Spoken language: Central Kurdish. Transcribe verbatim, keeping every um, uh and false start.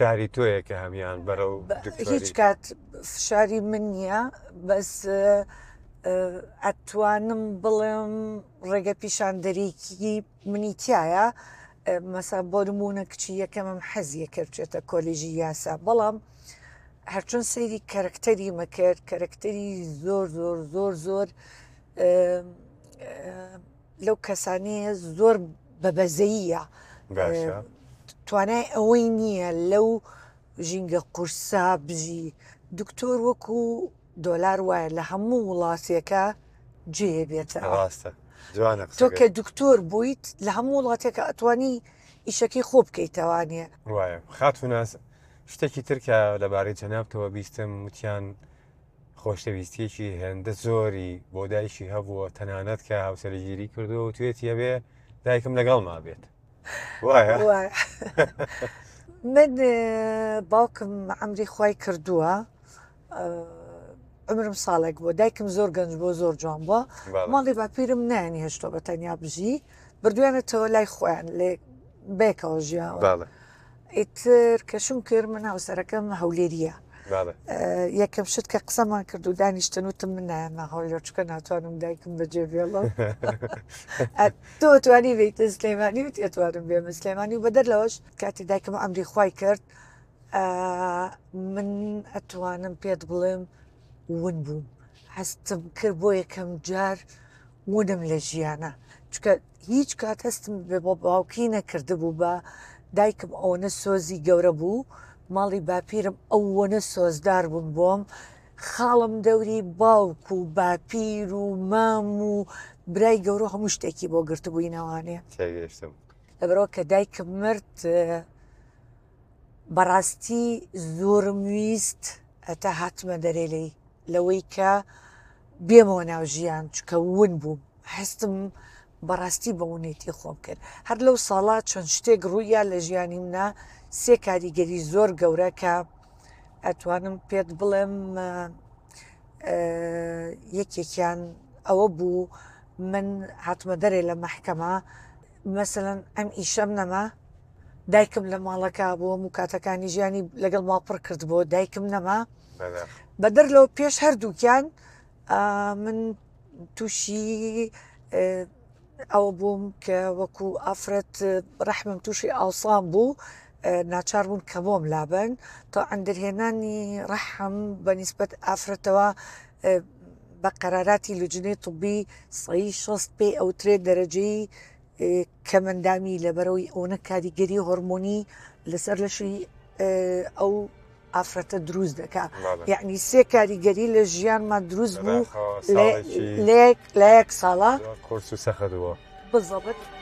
فشاری تۆیە کە هەمیان بەرەو هیچ کات فشاری من نییە بەس ئەتوانم بڵێم ڕێگە پیشاندەریکی منی تایە مەسا بۆ نمونە کچی یەکەمم حەزیە کرد بچێتە کۆلێژی یاسا بەڵام هەرچۆن سەیری کەرەکتەری مەکرد کەرەکتەری زۆر زۆر زۆر زۆر لەو کەسانەیە زۆر بەبەزەییە توانای ئەوەی نییە لەو ژینگە قورسا بژی دکتۆر وەکو دۆلار وایە لە هەموو وڵاتێکە جێ بێتەوە تۆ کە دکتۆر بوویت لە هەموو وڵاتێکە ئەتوانی ئیشەکەی خۆ بکەیتەوانێ وایە خاتوناس شتێکی ترکە لەبارەی جەنابتەوە بیستم وتیان خۆشەویستیەکی هێندە زۆری بۆ دایکی هەبووە تەنانەت کە هاوسەرگیری کردو و توێتی هەبێ دایکم لەگەڵ ما بێت وایە من باوکم ئەمری خوای کردووە عمرم ساڵێک بۆ دایکم زۆر گەنج بۆ زۆر جوان بووە ماڵی باپیرم نانی هێشتۆ بە تەنیا بژی بردوێنێتەوە لای خۆیان لێ بێکەوە ژیاوە ئیتر کەشم کرد من هاوسەرەکەم هەولێریە یەکەم شت کە قسەمان کرد و دانیشتن وتم من نایەمە هەولێر چکە ناتوانم دایکم بەجێ بێڵم تۆ توانی بێتە سلێمانی وت ئەتوانم بێمە سلێمانی و بەدەر لەوەش کاتی دایکم ئەمری خوای کرد من ئەتوانم پێت بڵێم ون بووم هەستم کرد بۆ یەکەم جار ونم لە ژیانە چکە هیچ کات هەستم بێ بۆ باوکی نەکرده بوو بە دایکم ئەوەنە سۆزی گەورە بوو ماڵی باپیرم ئەوەنە سۆزدار بوون بۆم خاڵم دەوری باوک و باپیر و مام و برای گەورە هەموو شتێکی بۆ گرتبووینەوانێ لەبەرەوە کە دایکم مرد بەڕاستی زۆرم ویست ئەتا هاتمە دەرێ لەوەی کە بێمەوە ناو ژیان چکە ون بووم هەستم بەڕاستی بەونێتی خۆم کرد هەر لەو ساڵا چەند شتێک ڕوویە لە ژیانی منە سێ کاریگەری زۆر گەورە کە ئەتوانم پێت بڵێم یەکێکیان ئەوە بوو من هاتمە دەرێ لە مەحکەمە مەسەلەن ئەم ئیشەم نەما دایکم لە ماڵەکە بووە و کاتەکانی ژیانی لەگەڵ ماپڕ کرد بۆ دایکم نەما بەدەر لەوە پێش هەردووکیان من تووشی ئەوە بووم کە وەکو ئافرەت ڕەحمم تووشی ئاوسان بوو ناچار بوون کە بۆم لابن تا ئەندرهێنانی ڕەحم بەنیسبەت ئافرەتەوە بە قەراراتی لوجنەی طبی سەی شەست پێ ئەوترێ دەرەجەی کەمەندامی لەبەرەوەی ئەوەنە کاریگەری هۆرمۆنی لەسەر لەشی ئەو ئافرەتە دروست دەکات یعنی سێ کاریگەری لە ژیانمان دروست بوو لە یەک ساڵە قورس و سەخەدەوە بزەبت